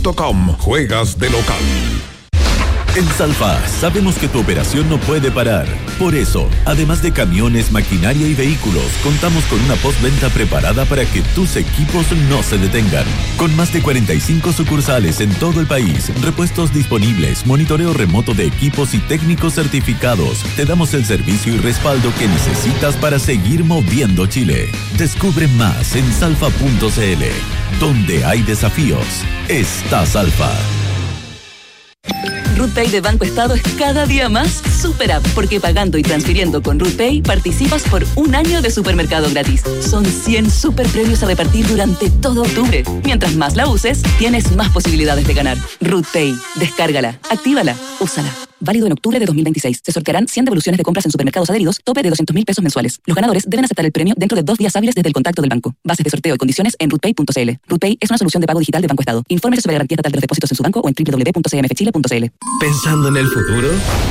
salfa.com. Juegas de local. En Salfa sabemos que tu operación no puede parar. Por eso, además de camiones, maquinaria y vehículos, contamos con una postventa preparada para que tus equipos no se detengan. Con más de 45 sucursales en todo el país, repuestos disponibles, monitoreo remoto de equipos y técnicos certificados, te damos el servicio y respaldo que necesitas para seguir moviendo Chile. Descubre más en salfa.cl. Donde hay desafíos, está Salfa. RootPay de Banco Estado es cada día más super app, porque pagando y transfiriendo con RootPay participas por un año de supermercado gratis. Son 100 super premios a repartir durante todo octubre. Mientras más la uses, tienes más posibilidades de ganar. RootPay, descárgala, actívala, úsala. Válido en octubre de 2026. Se sortearán 100 devoluciones de compras en supermercados adheridos, tope de 200.000 pesos mensuales. Los ganadores deben aceptar el premio dentro de 2 días hábiles desde el contacto del banco. Bases de sorteo y condiciones en rootpay.cl. RootPay es una solución de pago digital de Banco Estado. Infórmese sobre la garantía estatal de los depósitos en su banco o en www.cmfchile.cl. ¿Pensando en el futuro?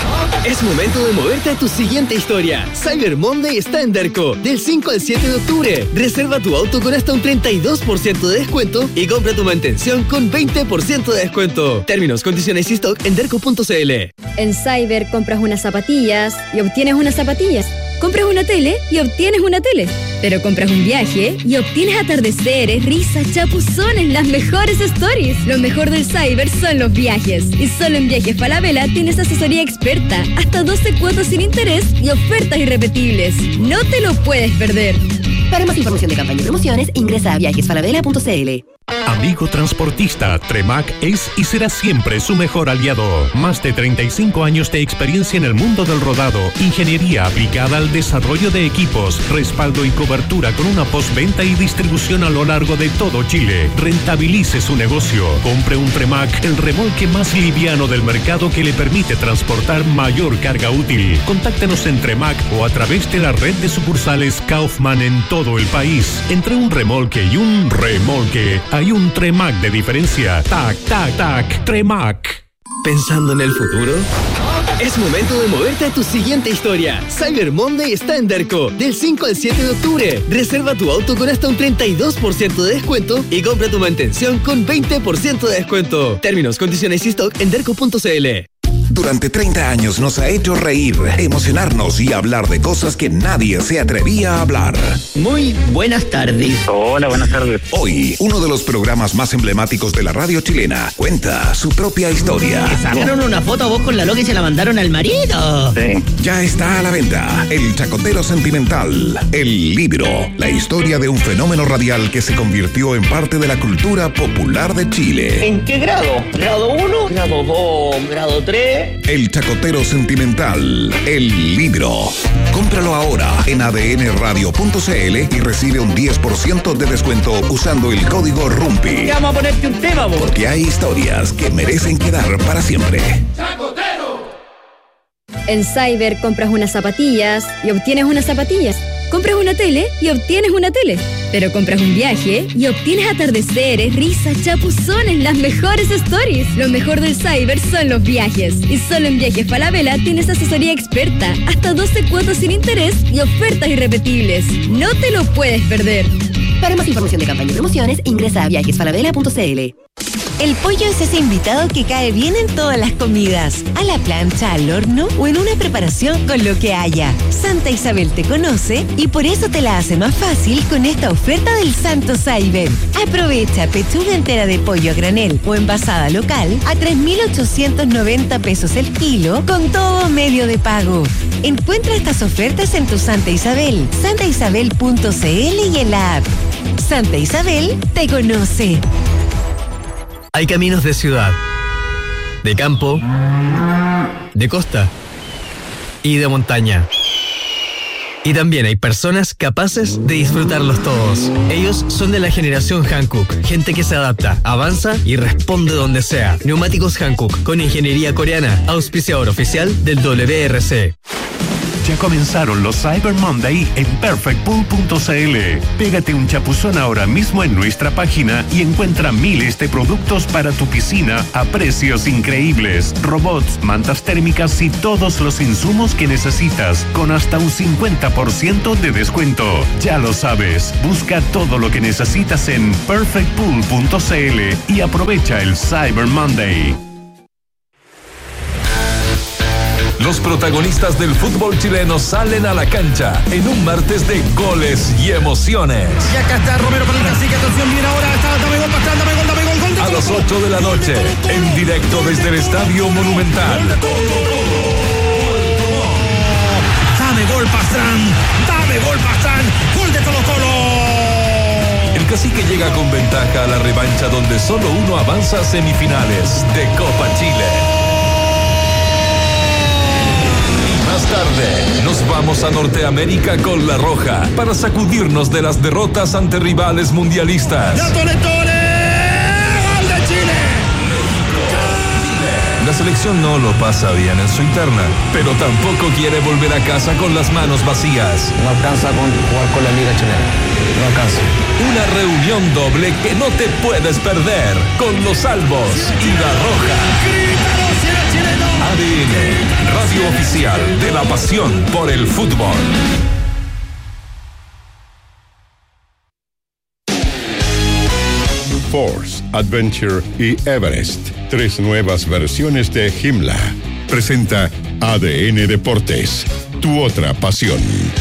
Es momento de moverte a tu siguiente historia. Cyber Monday está en Derco, del 5 al 7 de octubre. Reserva tu auto con hasta un 32% de descuento y compra tu mantención con 20% de descuento. Términos, condiciones y stock en derco.cl. En Cyber compras unas zapatillas y obtienes unas zapatillas. Compras una tele y obtienes una tele. Pero compras un viaje y obtienes atardeceres, risas, chapuzones, las mejores stories. Lo mejor del Cyber son los viajes. Y solo en Viajes Falabella tienes asesoría experta, hasta 12 cuotas sin interés y ofertas irrepetibles. No te lo puedes perder. Para más información de campaña y promociones, ingresa a viajesfalabella.cl. Amigo transportista, Tremac es y será siempre su mejor aliado. Más de 35 años de experiencia en el mundo del rodado, ingeniería aplicada al desarrollo de equipos, respaldo y cobertura con una postventa y distribución a lo largo de todo Chile. Rentabilice su negocio. Compre un Tremac, el remolque más liviano del mercado que le permite transportar mayor carga útil. Contáctenos en Tremac o a través de la red de sucursales Kaufman en todo el país. Entre un remolque y un remolque, hay un Tremac de diferencia. Tac, tac, tac, Tremac. ¿Pensando en el futuro? Es momento de moverte a tu siguiente historia. Cyber Monday está en Derco, del 5 al 7 de octubre. Reserva tu auto con hasta un 32% de descuento y compra tu mantención con 20% de descuento. Términos, condiciones y stock en derco.cl. Durante 30 años nos ha hecho reír, emocionarnos y hablar de cosas que nadie se atrevía a hablar. Muy buenas tardes. Hola, buenas tardes. Hoy, uno de los programas más emblemáticos de la radio chilena cuenta su propia historia. ¿Te sacaron una foto a vos con la loca y se la mandaron al marido? Sí. Ya está a la venta El Chacotero Sentimental, el libro, la historia de un fenómeno radial que se convirtió en parte de la cultura popular de Chile. ¿En qué grado? ¿Grado 1? ¿Grado 2? ¿Grado 3? El Chacotero Sentimental, el libro. Cómpralo ahora en adnradio.cl y recibe un 10% de descuento usando el código RUMPI. Ya vamos a ponerte un tema, vos. Porque hay historias que merecen quedar para siempre. ¡Chacotero! En Cyber compras unas zapatillas y obtienes unas zapatillas. Compras una tele y obtienes una tele. Pero compras un viaje y obtienes atardeceres, risas, chapuzones, las mejores stories. Lo mejor del Cyber son los viajes. Y solo en Viajes Falabella tienes asesoría experta, hasta 12 cuotas sin interés y ofertas irrepetibles. No te lo puedes perder. Para más información de campaña y promociones, ingresa a viajesfalabella.cl. El pollo es ese invitado que cae bien en todas las comidas, a la plancha, al horno o en una preparación con lo que haya. Santa Isabel te conoce y por eso te la hace más fácil con esta oferta del Santo Cyber. Aprovecha pechuga entera de pollo a granel o envasada local a 3.890 pesos el kilo con todo medio de pago. Encuentra estas ofertas en tu Santa Isabel, santaisabel.cl y en la app. Santa Isabel te conoce. Hay caminos de ciudad, de campo, de costa y de montaña. Y también hay personas capaces de disfrutarlos todos. Ellos son de la generación Hankook, gente que se adapta, avanza y responde donde sea. Neumáticos Hankook, con ingeniería coreana, auspiciador oficial del WRC. Ya comenzaron los Cyber Monday en perfectpool.cl. Pégate un chapuzón ahora mismo en nuestra página y encuentra miles de productos para tu piscina a precios increíbles. Robots, mantas térmicas y todos los insumos que necesitas con hasta un 50% de descuento. Ya lo sabes, busca todo lo que necesitas en perfectpool.cl y aprovecha el Cyber Monday. Los protagonistas del fútbol chileno salen a la cancha en un martes de goles y emociones. Y acá está Romero para el cacique, atención, viene ahora, dame gol, dame gol. A las 8 de la noche, en directo desde el Estadio Monumental. Dame gol, Pastrán, gol de Colo-Colo. El cacique llega con ventaja a la revancha donde solo uno avanza a semifinales de Copa Chile. Más tarde, nos vamos a Norteamérica con La Roja para sacudirnos de las derrotas ante rivales mundialistas. ¡Gol de Chile! La selección no lo pasa bien en su interna, pero tampoco quiere volver a casa con las manos vacías. No alcanza con jugar con la Liga Chilena. No alcanza. Una reunión doble que no te puedes perder con los Albos y La Roja. ADN, radio oficial de la pasión por el fútbol. Force, Adventure y Everest, 3 nuevas versiones de Himmler. Presenta ADN Deportes, tu otra pasión.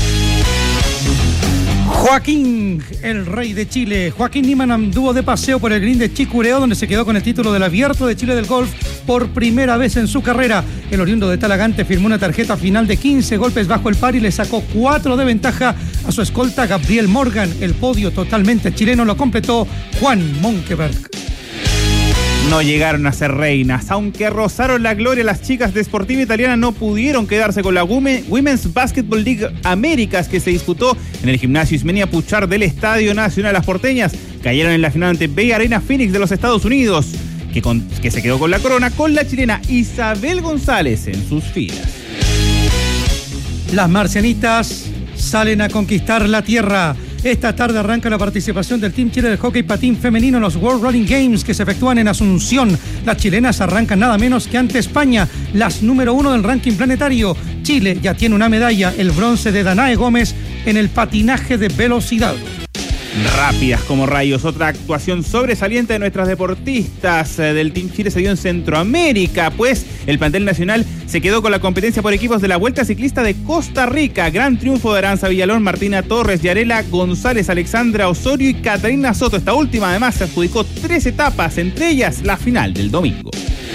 Joaquín, el rey de Chile. Joaquín Niemann anduvo de paseo por el green de Chicureo, donde se quedó con el título del Abierto de Chile del golf por primera vez en su carrera. El oriundo de Talagante firmó una tarjeta final de 15 golpes bajo el par y le sacó 4 de ventaja a su escolta Gabriel Morgan. El podio totalmente chileno lo completó Juan Monkeberg. No llegaron a ser reinas, aunque rozaron la gloria, las chicas de Sportiva Italiana no pudieron quedarse con la Women's Basketball League Américas, que se disputó en el gimnasio Ismenia Puchar del Estadio Nacional. Las porteñas cayeron en la final ante Bay Arena Phoenix de los Estados Unidos, que se quedó con la corona, con la chilena Isabel González en sus filas. Las marcianitas salen a conquistar la tierra. Esta tarde arranca la participación del Team Chile del hockey patín femenino en los World Rolling Games que se efectúan en Asunción. Las chilenas arrancan nada menos que ante España, las número 1 del ranking planetario. Chile ya tiene una medalla, el bronce de Danae Gómez en el patinaje de velocidad. Rápidas como rayos, otra actuación sobresaliente de nuestras deportistas del Team Chile se dio en Centroamérica, pues el plantel nacional se quedó con la competencia por equipos de la Vuelta Ciclista de Costa Rica. Gran triunfo de Aranza Villalón, Martina Torres, Yarela González, Alexandra Osorio y Catarina Soto. Esta última además se adjudicó 3 etapas, entre ellas la final del domingo.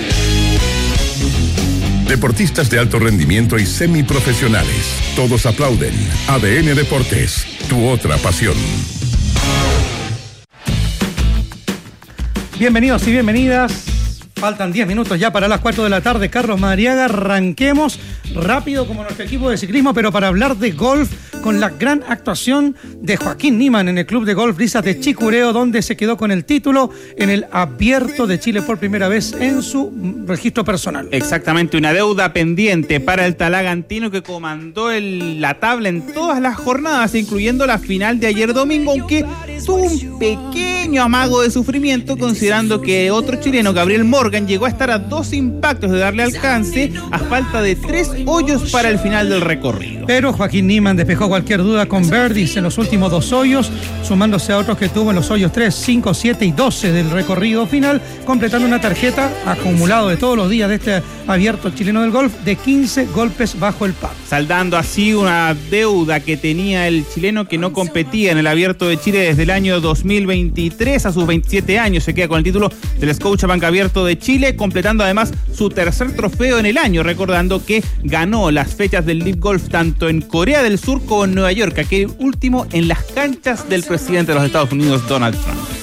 Deportistas de alto rendimiento y semiprofesionales, todos aplauden. ADN Deportes, tu otra pasión. Bienvenidos y bienvenidas. Faltan 10 minutos ya para las 4 de la tarde. Carlos Madariaga, arranquemos rápido como nuestro equipo de ciclismo, pero para hablar de golf con la gran actuación de Joaquín Niemann en el Club de Golf Brisas de Chicureo, donde se quedó con el título en el Abierto de Chile por primera vez en su registro personal. Exactamente, una deuda pendiente para el talagantino que comandó la tabla en todas las jornadas, incluyendo la final de ayer domingo, aunque tuvo un pequeño amago de sufrimiento considerando que otro chileno, Gabriel Morgan, llegó a estar a 2 impactos de darle alcance a falta de 3 hoyos para el final del recorrido. Pero Joaquín Niemann despejó cualquier duda con birdies en los últimos 2 hoyos, sumándose a otros que tuvo en los hoyos 3, 5, 7 y 12 del recorrido final, completando una tarjeta acumulado de todos los días de este Abierto chileno del golf de 15 golpes bajo el par. Saldando así una deuda que tenía el chileno, que no competía en el Abierto de Chile desde el año 2023. A sus 27 años se queda con el título del Scotiabank Abierto de Chile, completando además su tercer trofeo en el año, recordando que ganó las fechas del LIV Golf tanto en Corea del Sur como en Nueva York, aquel último en las canchas del presidente de los Estados Unidos, Donald Trump.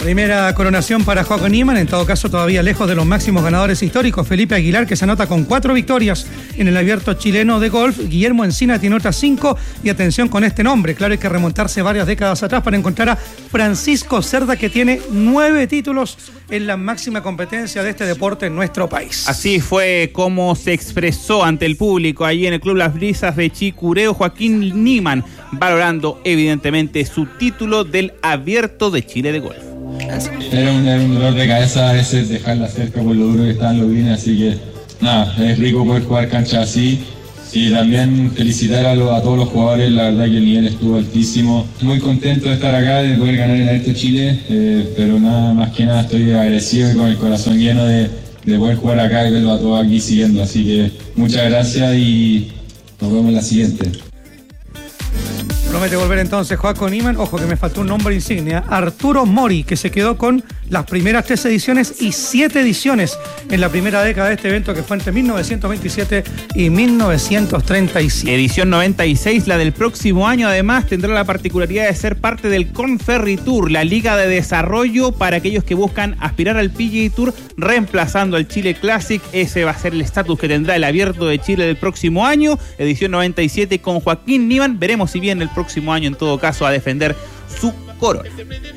Primera coronación para Joaquín Niemann, en todo caso todavía lejos de los máximos ganadores históricos. Felipe Aguilar, que se anota con 4 victorias en el abierto chileno de golf. Guillermo Encina tiene otras 5. Y atención con este nombre, claro, hay que remontarse varias décadas atrás para encontrar a Francisco Cerda, que tiene 9 títulos en la máxima competencia de este deporte en nuestro país. Así fue como se expresó ante el público allí en el Club Las Brisas de Chicureo Joaquín Niemann, valorando evidentemente su título del Abierto de Chile de golf. Era un dolor de cabeza a veces dejarla cerca por lo duro que estaban los greens, así que nada, es rico poder jugar canchas así. Y también felicitar a todos los jugadores, la verdad que el nivel estuvo altísimo. Muy contento de estar acá, de poder ganar el Abierto Chile, pero nada, más que nada estoy agradecido y con el corazón lleno de poder jugar acá y verlo a todos aquí siguiendo. Así que muchas gracias y nos vemos en la siguiente. Promete volver entonces Joaquín Niemann. Ojo que me faltó un nombre insignia. Arturo Mori, que se quedó con las primeras 3 ediciones y 7 ediciones en la primera década de este evento, que fue entre 1927 y 1937. Edición 96, la del próximo año, además tendrá la particularidad de ser parte del Conferry Tour, la liga de desarrollo para aquellos que buscan aspirar al PGA Tour, reemplazando al Chile Classic. Ese va a ser el estatus que tendrá el Abierto de Chile del próximo año. Edición 97 con Joaquín Niemann. Veremos si viene el próximo año, en todo caso, a defender su corona.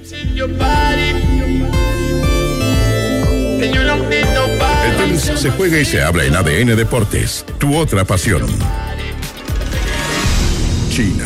El tenis se juega y se habla en ADN Deportes, tu otra pasión. China.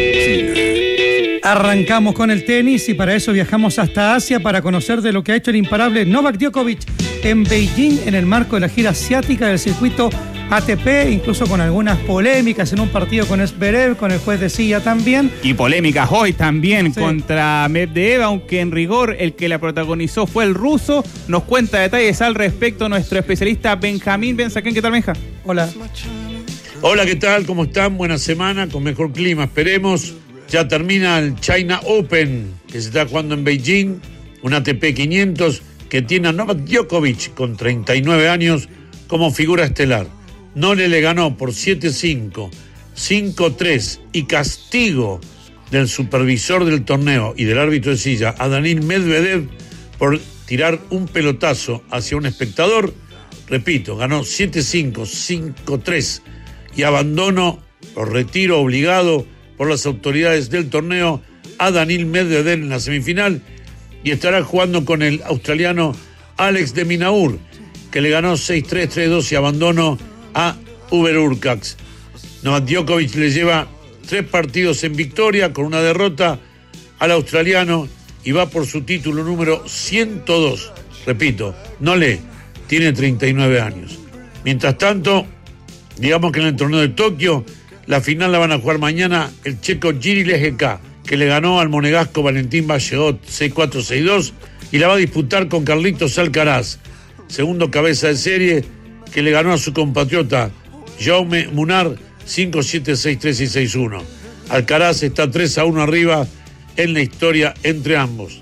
Arrancamos con el tenis y para eso viajamos hasta Asia para conocer de lo que ha hecho el imparable Novak Djokovic en Beijing en el marco de la gira asiática del circuito ATP, incluso con algunas polémicas en un partido con Zverev, con el juez de silla también. Y polémicas hoy también contra Medvedev, aunque en rigor el que la protagonizó fue el ruso. Nos cuenta detalles al respecto nuestro especialista Benjamín Benzaquén. ¿Qué tal, Benja? Hola. Hola, ¿qué tal? ¿Cómo están? Buena semana, con mejor clima, esperemos. Ya termina el China Open, que se está jugando en Beijing, un ATP 500 que tiene a Novak Djokovic con 39 años como figura estelar. Nole le ganó por 7-5, 5-3 y castigo del supervisor del torneo y del árbitro de silla a Daniil Medvedev por tirar un pelotazo hacia un espectador. Repito, ganó 7-5, 5-3 y abandono por retiro obligado por las autoridades del torneo a Daniil Medvedev en la semifinal y estará jugando con el australiano Alex de Minaur, que le ganó 6-3, 3-2 y abandono a Uber Urcax. Novak Djokovic le lleva 3 partidos en victoria con una derrota al australiano y va por su título número 102. Repito, Nole tiene 39 años. Mientras tanto, digamos que en el torneo de Tokio, la final la van a jugar mañana el checo Jiri Lejeka, que le ganó al monegasco Valentín Valleot 6-4, 6-2 y la va a disputar con Carlitos Alcaraz, segundo cabeza de serie, que le ganó a su compatriota Jaume Munar 5-7, 6-3 y 6-1. Alcaraz está 3-1 arriba en la historia entre ambos.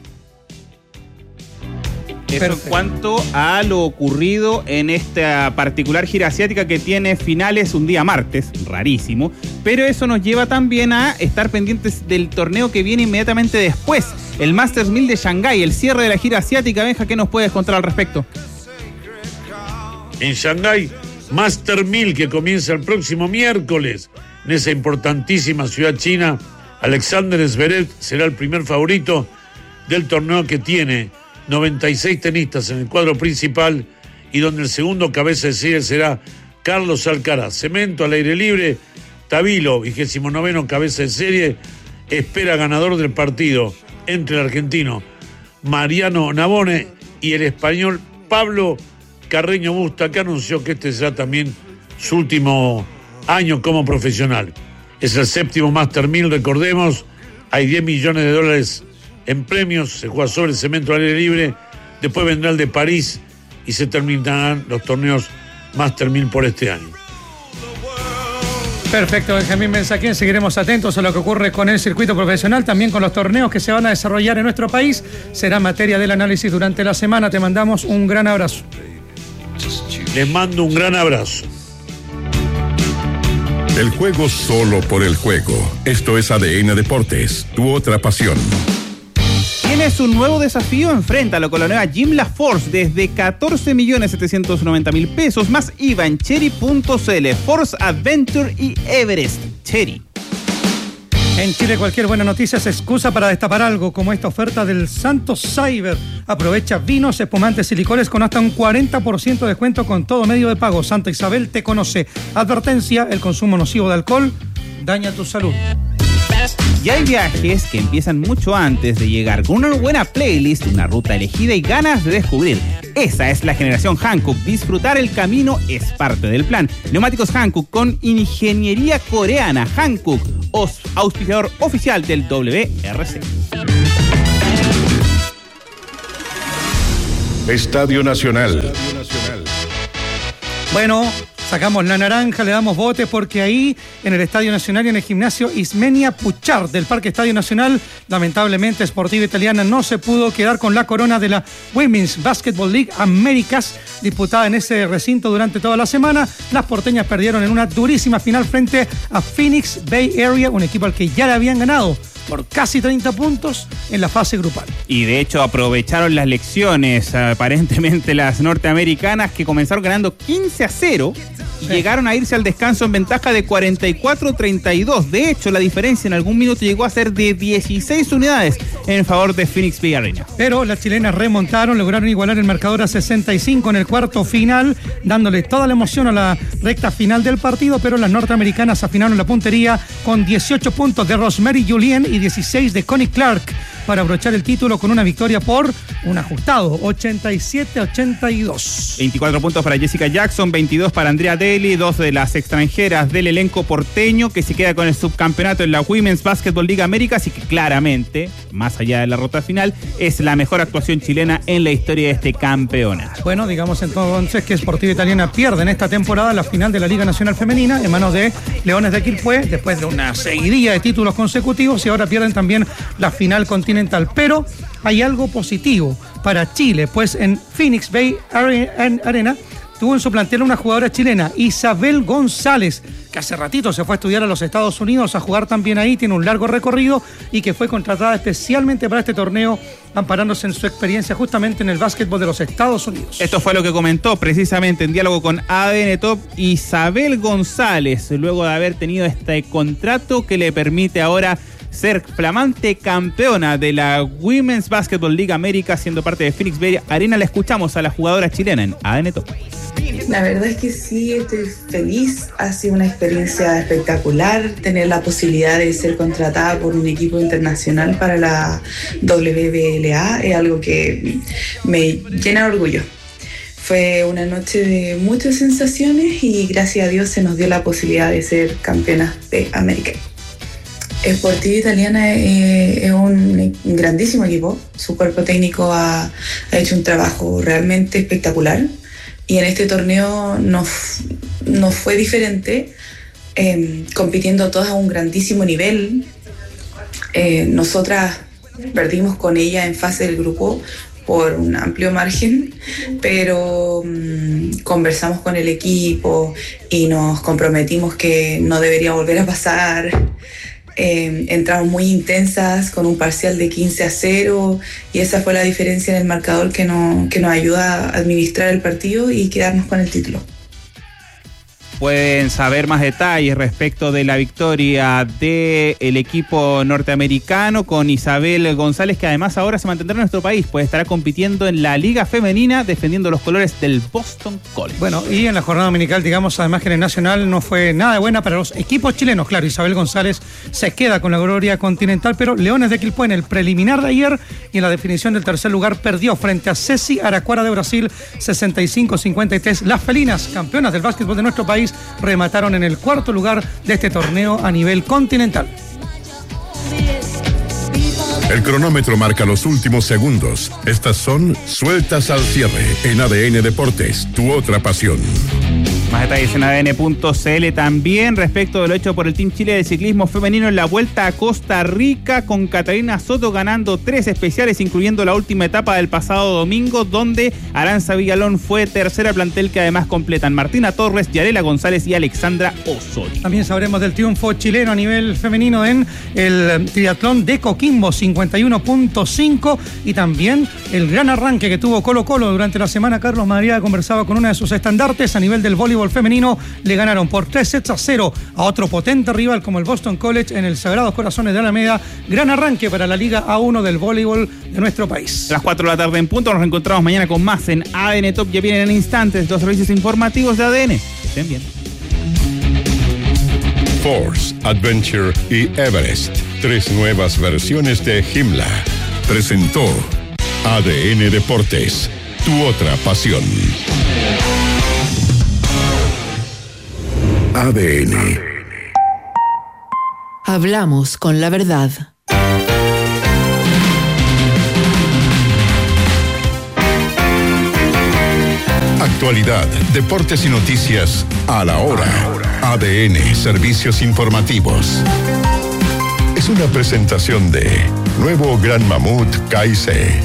Eso en cuanto a lo ocurrido en esta particular gira asiática que tiene finales un día martes, rarísimo, pero eso nos lleva también a estar pendientes del torneo que viene inmediatamente después, el Masters 1000 de Shanghái, el cierre de la gira asiática. Benja, ¿qué nos puedes contar al respecto? En Shanghái, Master 1000 que comienza el próximo miércoles en esa importantísima ciudad china. Alexander Zverev será el primer favorito del torneo, que tiene 96 tenistas en el cuadro principal y donde el segundo cabeza de serie será Carlos Alcaraz. Cemento al aire libre, Tabilo, 29º cabeza de serie, espera ganador del partido entre el argentino Mariano Navone y el español Pablo Carreño Busta, que anunció que este será también su último año como profesional. Es el 7º Master 1000, recordemos, hay $10 millones en premios, se juega sobre el cemento al aire libre, después vendrá el de París y se terminarán los torneos Master 1000 por este año. Perfecto, Benjamín Benzaquén. Seguiremos atentos a lo que ocurre con el circuito profesional, también con los torneos que se van a desarrollar en nuestro país. Será materia del análisis durante la semana. Te mandamos un gran abrazo. Les mando un gran abrazo. El juego solo por el juego. Esto es ADN Deportes, tu otra pasión. Tienes un nuevo desafío, enfréntalo con la nueva Joomla Force desde 14.790.000 pesos más IVA en Chery.cl. Force, Adventure y Everest. Chery. En Chile cualquier buena noticia se excusa para destapar algo, como esta oferta del Santos Cyber. Aprovecha vinos, espumantes y licores con hasta un 40% de descuento con todo medio de pago. Santa Isabel te conoce. Advertencia, el consumo nocivo de alcohol daña tu salud. Y hay viajes que empiezan mucho antes de llegar, con una buena playlist, una ruta elegida y ganas de descubrir. Esa es la generación Hankook. Disfrutar el camino es parte del plan. Neumáticos Hankook con ingeniería coreana. Hankook, auspiciador oficial del WRC. Estadio Nacional. Bueno, sacamos la naranja, le damos botes porque ahí en el Estadio Nacional y en el gimnasio Ismenia Puchard del Parque Estadio Nacional, lamentablemente Sportiva Italiana no se pudo quedar con la corona de la Women's Basketball League Américas, disputada en ese recinto durante toda la semana. Las porteñas perdieron en una durísima final frente a Phoenix Bay Area, un equipo al que ya le habían ganado por casi 30 puntos en la fase grupal. Y de hecho aprovecharon las lecciones, aparentemente las norteamericanas, que comenzaron ganando 15-0 y llegaron a irse al descanso en ventaja de 44-32. De hecho, la diferencia en algún minuto llegó a ser de 16 unidades en favor de Phoenix Bay Arena. Pero las chilenas remontaron, lograron igualar el marcador a 65 en el cuarto final, dándole toda la emoción a la recta final del partido, pero las norteamericanas afinaron la puntería con 18 puntos de Rosemary Julien y 16 de Connie Clark para abrochar el título con una victoria por un ajustado 87-82. 24 puntos para Jessica Jackson, 22 para Andrea Daly, 2 de las extranjeras del elenco porteño, que se queda con el subcampeonato en la Women's Basketball League Américas y que claramente, más allá de la ruta final, es la mejor actuación chilena en la historia de este campeonato. Bueno, digamos entonces que Sportiva Italiana pierde en esta temporada la final de la Liga Nacional Femenina en manos de Leones de Quilpué, después de una seguidilla de títulos consecutivos, y ahora pierden también la final continental. Pero hay algo positivo para Chile, pues en Phoenix Bay Arena tuvo en su plantel una jugadora chilena, Isabel González, que hace ratito se fue a estudiar a los Estados Unidos, a jugar también ahí, tiene un largo recorrido y que fue contratada especialmente para este torneo, amparándose en su experiencia justamente en el básquetbol de los Estados Unidos. Esto fue lo que comentó precisamente en diálogo con ADN Top Isabel González, luego de haber tenido este contrato que le permite ahora ser flamante campeona de la Women's Basketball League América, siendo parte de Phoenix Bay Arena. La escuchamos a la jugadora chilena en ADN Top. La verdad es que sí, estoy feliz. Ha sido una experiencia espectacular tener la posibilidad de ser contratada por un equipo internacional para la WBLA. Es algo que me llena de orgullo. Fue una noche de muchas sensaciones y gracias a Dios se nos dio la posibilidad de ser campeonas de América. Sportiva Italiana es un grandísimo equipo. Su cuerpo técnico ha hecho un trabajo realmente espectacular y en este torneo nos fue diferente, compitiendo todas a un grandísimo nivel. Nosotras perdimos con ella en fase del grupo por un amplio margen, pero conversamos con el equipo y nos comprometimos que no debería volver a pasar. Entramos muy intensas con un parcial de 15-0 y esa fue la diferencia en el marcador que nos ayuda a administrar el partido y quedarnos con el título. Pueden saber más detalles respecto de la victoria del equipo norteamericano con Isabel González, que además ahora se mantendrá en nuestro país, pues estará compitiendo en la Liga Femenina defendiendo los colores del Boston College. Bueno, y en la jornada dominical, digamos, además que en el Nacional no fue nada buena para los equipos chilenos. Claro, Isabel González se queda con la gloria continental, pero Leones de Quilpué en el preliminar de ayer y en la definición del tercer lugar perdió frente a Ceci Araquara de Brasil 65-53. Las felinas, campeonas del básquetbol de nuestro país, remataron en el cuarto lugar de este torneo a nivel continental. El cronómetro marca los últimos segundos. Estas son Sueltas al Cierre en ADN Deportes, tu otra pasión. Más detalles en ADN.cl. También respecto de lo hecho por el Team Chile de ciclismo femenino en la Vuelta a Costa Rica, con Catalina Soto ganando 3 especiales, incluyendo la última etapa del pasado domingo, donde Aranza Villalón fue tercera, plantel que además completan Martina Torres, Yarela González y Alexandra Osorio. También sabremos del triunfo chileno a nivel femenino en el triatlón de Coquimbo, 51.5, y también el gran arranque que tuvo Colo-Colo durante la semana. Carlos Madariaga conversaba con una de sus estandartes. A nivel del voleibol femenino, le ganaron por 3-0 a otro potente rival como el Boston College en el Sagrados Corazones de Alameda. Gran arranque para la Liga A1 del voleibol de nuestro país. A las 4 de la tarde en punto, nos reencontramos mañana con más en ADN Top. Ya vienen en instantes los servicios informativos de ADN. Estén bien. Force, Adventure y Everest, 3 nuevas versiones de Himmler. Presentó ADN Deportes, tu otra pasión. ADN. Hablamos con la verdad. Actualidad, deportes y noticias a la hora. ADN, servicios informativos. Es una presentación de Nuevo Gran Mamut KIC.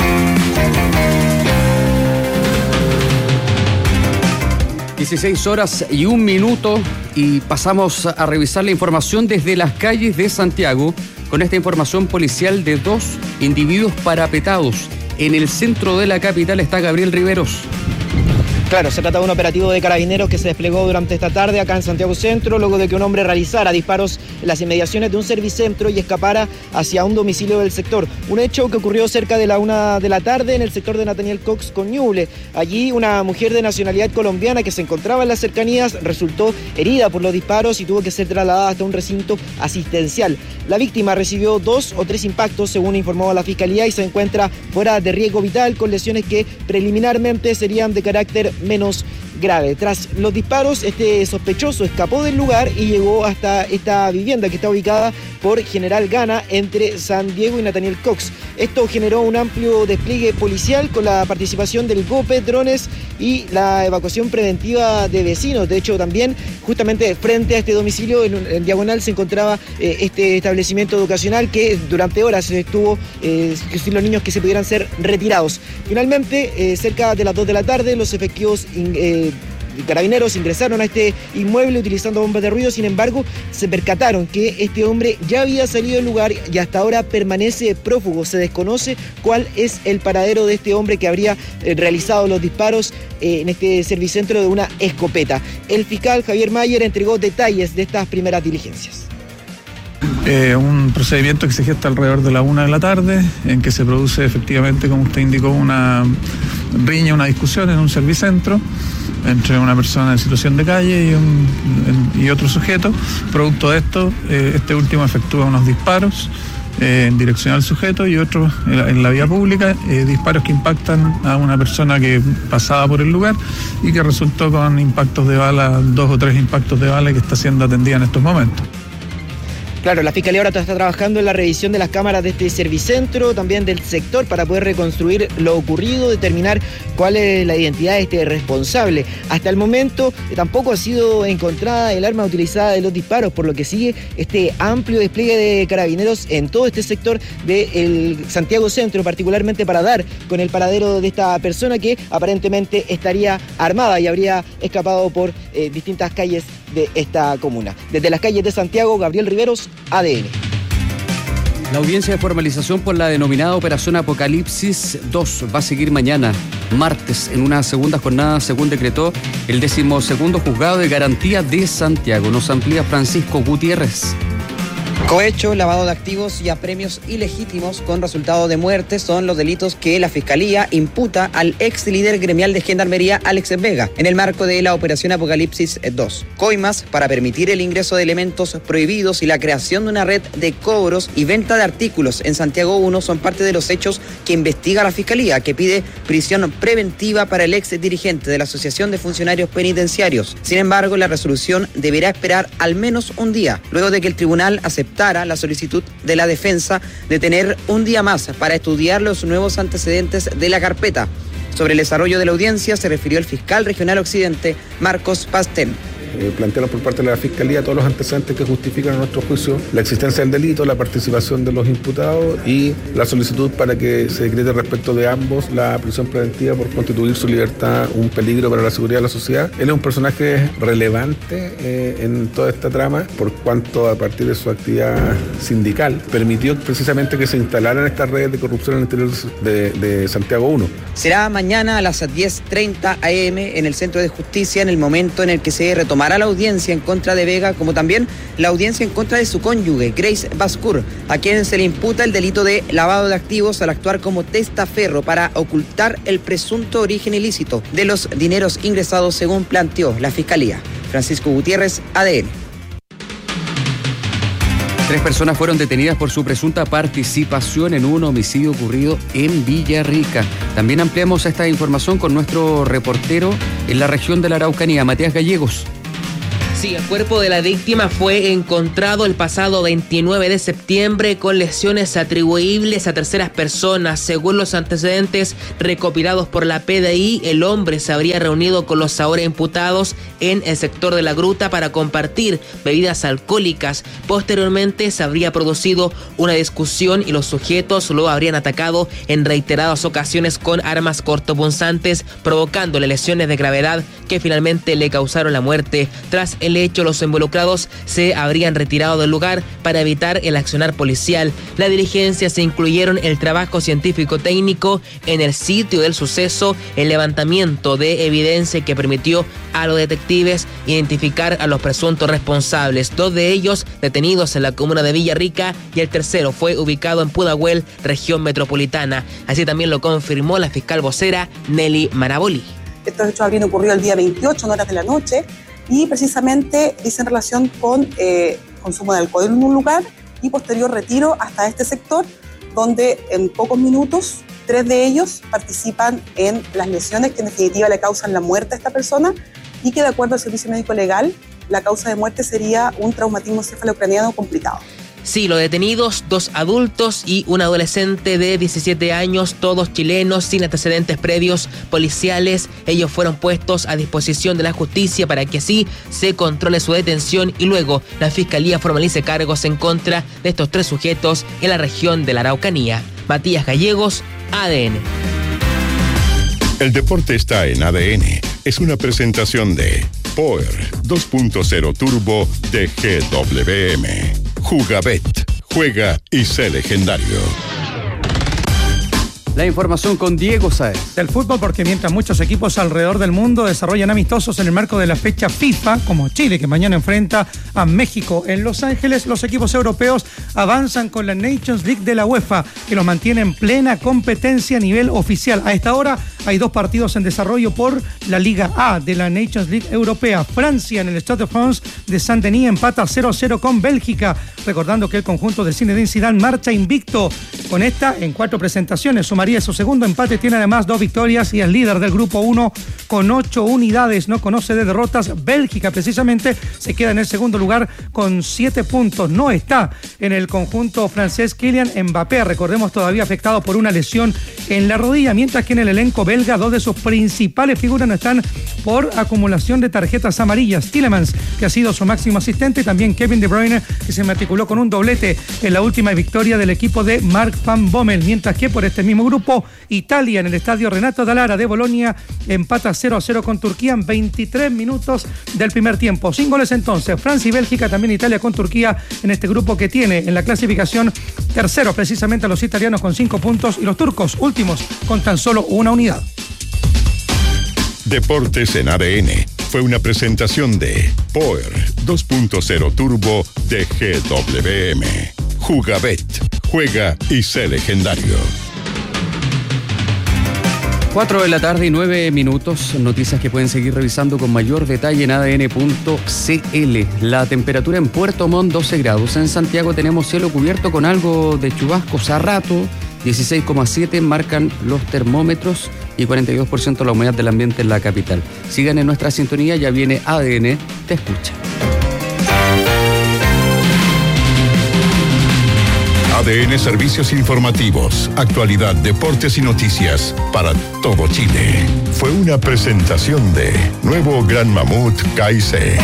16:01 y pasamos a revisar la información desde las calles de Santiago con esta información policial de 2 individuos parapetados. En el centro de la capital está Gabriel Riveros. Claro, se trata de un operativo de carabineros que se desplegó durante esta tarde acá en Santiago Centro, luego de que un hombre realizara disparos en las inmediaciones de un servicentro y escapara hacia un domicilio del sector. Un hecho que ocurrió cerca de la 1 de la tarde en el sector de Nathaniel Cox con Ñuble. Allí una mujer de nacionalidad colombiana que se encontraba en las cercanías resultó herida por los disparos y tuvo que ser trasladada hasta un recinto asistencial. La víctima recibió 2 o 3 impactos, según informó la Fiscalía, y se encuentra fuera de riesgo vital con lesiones que preliminarmente serían de carácter menos grave. Tras los disparos, este sospechoso escapó del lugar y llegó hasta esta vivienda que está ubicada por General Gana entre San Diego y Nathaniel Cox. Esto generó un amplio despliegue policial con la participación del GOPE, drones y la evacuación preventiva de vecinos. De hecho, también justamente frente a este domicilio, en diagonal, se encontraba este establecimiento educacional que durante horas estuvo sin los niños que se pudieran ser retirados. Finalmente, cerca de las 2 de la tarde, los efectivos carabineros ingresaron a este inmueble utilizando bombas de ruido. Sin embargo, se percataron que este hombre ya había salido del lugar y hasta ahora permanece prófugo. Se desconoce cuál es el paradero de este hombre que habría realizado los disparos en este servicentro de una escopeta. El fiscal Javier Mayer entregó detalles de estas primeras diligencias. Un procedimiento que se gesta alrededor de la 1 de la tarde, en que se produce efectivamente, como usted indicó, una riña, una discusión en un servicentro entre una persona en situación de calle y otro sujeto. Producto de esto, este último efectúa unos disparos en dirección al sujeto y otros en la vía pública, disparos que impactan a una persona que pasaba por el lugar y que resultó con impactos de bala, 2 o 3 impactos de bala, que está siendo atendida en estos momentos. Claro, la Fiscalía ahora está trabajando en la revisión de las cámaras de este servicentro, también del sector, para poder reconstruir lo ocurrido, determinar cuál es la identidad de este responsable. Hasta el momento tampoco ha sido encontrada el arma utilizada de los disparos, por lo que sigue este amplio despliegue de carabineros en todo este sector del Santiago Centro, particularmente para dar con el paradero de esta persona que aparentemente estaría armada y habría escapado por distintas calles de esta comuna. Desde las calles de Santiago, Gabriel Riveros, ADN. La audiencia de formalización por la denominada Operación Apocalipsis 2 va a seguir mañana, martes, en una segunda jornada, según decretó el 12º Juzgado de Garantía de Santiago. Nos amplía Francisco Gutiérrez. Cohecho, lavado de activos y apremios ilegítimos con resultado de muerte son los delitos que la Fiscalía imputa al ex líder gremial de Gendarmería, Alex Vega, en el marco de la Operación Apocalipsis 2. Coimas para permitir el ingreso de elementos prohibidos y la creación de una red de cobros y venta de artículos en Santiago 1 son parte de los hechos que investiga la Fiscalía, que pide prisión preventiva para el ex dirigente de la Asociación de Funcionarios Penitenciarios. Sin embargo, la resolución deberá esperar al menos un día, luego de que el tribunal aceptara la solicitud de la defensa de tener un día más para estudiar los nuevos antecedentes de la carpeta. Sobre el desarrollo de la audiencia se refirió el fiscal regional Occidente, Marcos Pastén. Planteamos por parte de la Fiscalía todos los antecedentes que justifican a nuestro juicio la existencia del delito, la participación de los imputados y la solicitud para que se decrete respecto de ambos la prisión preventiva por constituir su libertad un peligro para la seguridad de la sociedad. Él es un personaje relevante en toda esta trama por cuanto a partir de su actividad sindical permitió precisamente que se instalaran estas redes de corrupción en el interior de Santiago 1. Será mañana a las 10:30 a.m. en el Centro de Justicia, en el momento en el que se retomará la audiencia en contra de Vega, como también la audiencia en contra de su cónyuge, Grace Bascour, a quien se le imputa el delito de lavado de activos al actuar como testaferro para ocultar el presunto origen ilícito de los dineros ingresados, según planteó la Fiscalía. Francisco Gutiérrez, ADN. 3 personas fueron detenidas por su presunta participación en un homicidio ocurrido en Villarrica. También ampliamos esta información con nuestro reportero en la región de la Araucanía, Matías Gallegos. Sí, el cuerpo de la víctima fue encontrado el pasado 29 de septiembre con lesiones atribuibles a terceras personas. Según los antecedentes recopilados por la PDI, el hombre se habría reunido con los ahora imputados en el sector de la Gruta para compartir bebidas alcohólicas. Posteriormente se habría producido una discusión y los sujetos lo habrían atacado en reiteradas ocasiones con armas cortopunzantes, provocándole lesiones de gravedad que finalmente le causaron la muerte. Tras el hecho, los involucrados se habrían retirado del lugar para evitar el accionar policial. La diligencia se incluyeron el trabajo científico-técnico en el sitio del suceso, el levantamiento de evidencia que permitió a los detectives identificar a los presuntos responsables. 2 de ellos detenidos en la comuna de Villarrica y el tercero fue ubicado en Pudahuel, región metropolitana. Así también lo confirmó la fiscal vocera Nelly Maraboli. Estos hechos habrían ocurrido el día 28 en horas de la noche y precisamente dice en relación con consumo de alcohol en un lugar y posterior retiro hasta este sector, donde en pocos minutos 3 de ellos participan en las lesiones que en definitiva le causan la muerte a esta persona y que de acuerdo al servicio médico legal la causa de muerte sería un traumatismo cefalocraniano complicado. Sí, los detenidos, 2 adultos y un adolescente de 17 años, todos chilenos, sin antecedentes previos policiales. Ellos fueron puestos a disposición de la justicia para que así se controle su detención y luego la Fiscalía formalice cargos en contra de estos 3 sujetos en la región de la Araucanía. Matías Gallegos, ADN. El deporte está en ADN. Es una presentación de Power 2.0 Turbo de GWM. Jugabet, juega y sé legendario. La información con Diego Sáez. Del fútbol, porque mientras muchos equipos alrededor del mundo desarrollan amistosos en el marco de la fecha FIFA, como Chile, que mañana enfrenta a México en Los Ángeles, los equipos europeos avanzan con la Nations League de la UEFA, que los mantiene en plena competencia a nivel oficial. A esta hora hay 2 partidos en desarrollo por la Liga A de la Nations League Europea. Francia en el Stade de France de Saint-Denis empata 0-0 con Bélgica, recordando que el conjunto de Zinedine Zidane marcha invicto con esta en 4 presentaciones. Sumaría su segundo empate, tiene además 2 victorias y es líder del grupo 1 con 8 unidades, no conoce de derrotas. Bélgica precisamente se queda en el segundo lugar con 7 puntos. No está en el conjunto francés Kylian Mbappé, recordemos todavía afectado por una lesión en la rodilla, mientras que en el elenco belga 2 de sus principales figuras no están por acumulación de tarjetas amarillas. Tielemans, que ha sido su máximo asistente, y también Kevin De Bruyne, que se matriculó con un doblete en la última victoria del equipo de Mark Van Bommel, mientras que por este mismo grupo Italia en el estadio Renato Dallara de Bolonia empata 0-0 con Turquía en 23 minutos del primer tiempo. Sin goles entonces, Francia y Bélgica, también Italia con Turquía en este grupo que tiene en la clasificación terceros precisamente a los italianos con 5 puntos y los turcos últimos con tan solo 1 unidad. Deportes en ADN fue una presentación de Power 2.0 Turbo de GWM. Jugabet, juega y sé legendario. 4 de la tarde y 9 minutos, noticias que pueden seguir revisando con mayor detalle en adn.cl. La temperatura en Puerto Montt 12 grados, en Santiago tenemos cielo cubierto con algo de chubascos a rato, 16,7 marcan los termómetros y 42% la humedad del ambiente en la capital. Sigan en nuestra sintonía, ya viene ADN, te escucha. ADN Servicios Informativos, actualidad, deportes y noticias para todo Chile. Fue una presentación de Nuevo Gran Mamut KIC.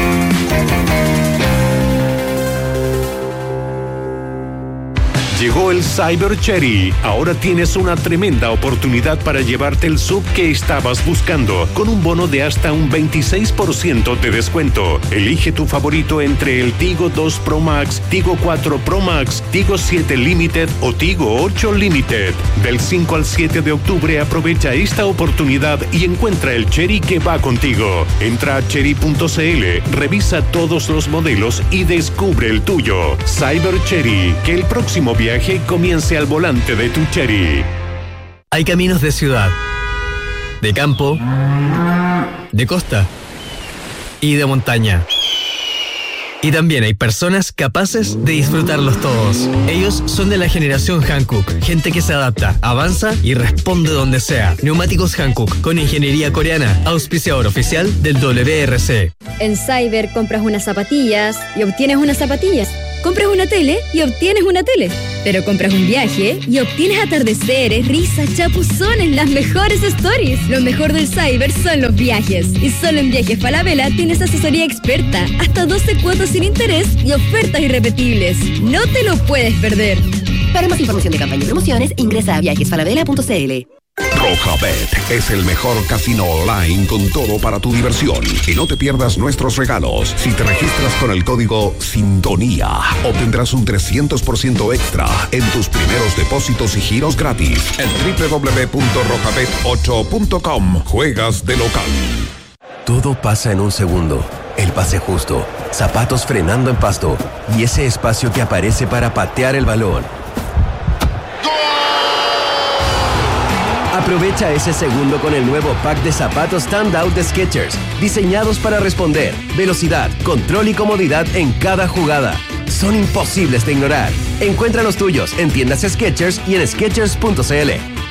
Llegó el Cyber Cherry. Ahora tienes una tremenda oportunidad para llevarte el SUV que estabas buscando, con un bono de hasta un 26% de descuento. Elige tu favorito entre el Tigo 2 Pro Max, Tigo 4 Pro Max, Tigo 7 Limited o Tigo 8 Limited. Del 5 al 7 de octubre aprovecha esta oportunidad y encuentra el Cherry que va contigo. Entra a cherry.cl, revisa todos los modelos y descubre el tuyo. Cyber Cherry, que el próximo viaje comience al volante de tu Cherry. Hay caminos de ciudad, de campo, de costa y de montaña. Y también hay personas capaces de disfrutarlos todos. Ellos son de la generación Hankook, gente que se adapta, avanza y responde donde sea. Neumáticos Hankook, con ingeniería coreana, auspiciador oficial del WRC. En Cyber compras unas zapatillas y obtienes unas zapatillas. Compras una tele y obtienes una tele. Pero compras un viaje y obtienes atardeceres, risas, chapuzones, las mejores stories. Lo mejor del Cyber son los viajes. Y solo en Viajes Falabella tienes asesoría experta, hasta 12 cuotas sin interés y ofertas irrepetibles. No te lo puedes perder. Para más información de campaña y promociones, ingresa a viajesfalabella.cl. Rojabet es el mejor casino online con todo para tu diversión. Y no te pierdas nuestros regalos. Si te registras con el código SINTONÍA, obtendrás un 300% extra en tus primeros depósitos y giros gratis en www.rojabet8.com. Juegas de local. Todo pasa en un segundo. El pase justo, zapatos frenando en pasto y ese espacio que aparece para patear el balón. Aprovecha ese segundo con el nuevo pack de zapatos Standout de Skechers, diseñados para responder, velocidad, control y comodidad en cada jugada. Son imposibles de ignorar. Encuentra los tuyos en tiendas Skechers y en Skechers.cl.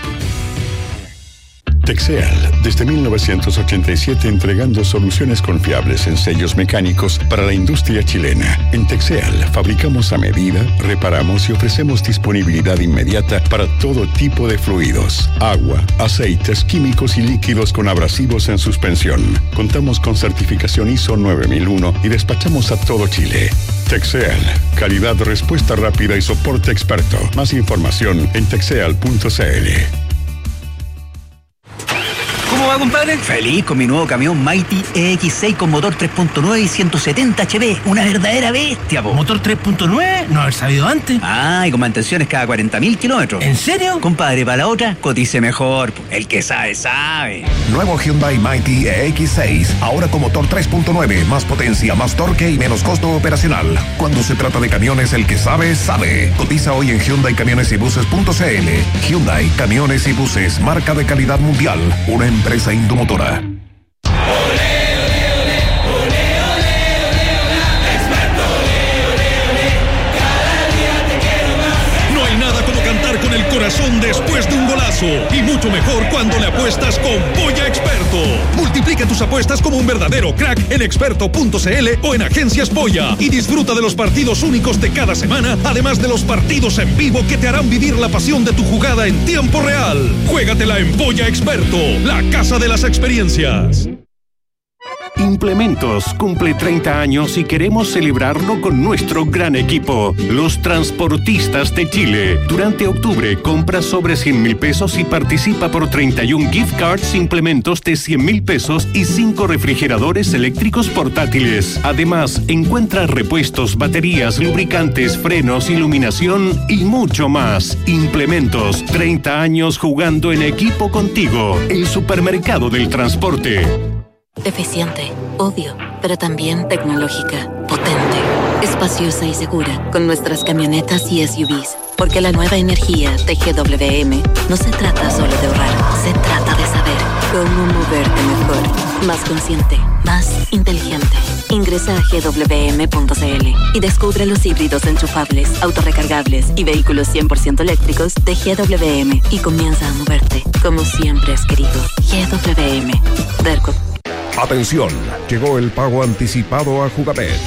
Texeal, desde 1987 entregando soluciones confiables en sellos mecánicos para la industria chilena. En Texeal fabricamos a medida, reparamos y ofrecemos disponibilidad inmediata para todo tipo de fluidos, agua, aceites, químicos y líquidos con abrasivos en suspensión. Contamos con certificación ISO 9001 y despachamos a todo Chile. Texeal, calidad, respuesta rápida y soporte experto. Más información en texeal.cl. ¿Cómo va, compadre? Feliz con mi nuevo camión Mighty EX6 con motor 3.9 y 170 HP. Una verdadera bestia, po. ¿Motor 3.9? No haber sabido antes. Ah, y con mantenciones cada 40.000 kilómetros. ¿En serio? Compadre, para la otra, cotice mejor, po. El que sabe, sabe. Nuevo Hyundai Mighty EX6, ahora con motor 3.9, más potencia, más torque y menos costo operacional. Cuando se trata de camiones, el que sabe, sabe. Cotiza hoy en HyundaiCamionesYbuses.cl. Hyundai Camiones y Buses, marca de calidad mundial. Una empresa Indomotora. No hay nada como cantar con el corazón después de un golazo. Y mucho mejor cuando le apuestas con Polla Experto. Multiplica tus apuestas como un verdadero crack en experto.cl o en Agencias Polla. Y disfruta de los partidos únicos de cada semana, además de los partidos en vivo que te harán vivir la pasión de tu jugada en tiempo real. Juégatela en Polla Experto, la casa de las experiencias. Implementos cumple 30 años y queremos celebrarlo con nuestro gran equipo, los Transportistas de Chile. Durante octubre, compra sobre 100.000 pesos y participa por 31 gift cards Implementos de 100.000 pesos y 5 refrigeradores eléctricos portátiles. Además, encuentra repuestos, baterías, lubricantes, frenos, iluminación y mucho más. Implementos, 30 años jugando en equipo contigo. El supermercado del transporte. Eficiente, obvio, pero también tecnológica, potente, espaciosa y segura con nuestras camionetas y SUVs. Porque la nueva energía de GWM no se trata solo de ahorrar, se trata de saber cómo moverte mejor, más consciente, más inteligente. Ingresa a gwm.cl y descubre los híbridos enchufables, autorrecargables y vehículos 100% eléctricos de GWM y comienza a moverte como siempre has querido. GWM. Derco. Atención, llegó el pago anticipado a Jugabet.